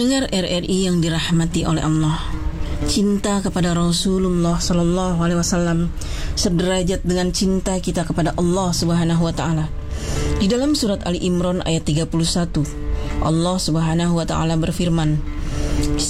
Pendengar RRI yang dirahmati oleh Allah, cinta kepada Rasulullah Sallallahu Alaihi Wasallam sederajat dengan cinta kita kepada Allah Subhanahu Wa Taala. Di dalam surat Ali Imran ayat 31, Allah Subhanahu Wa Taala berfirman,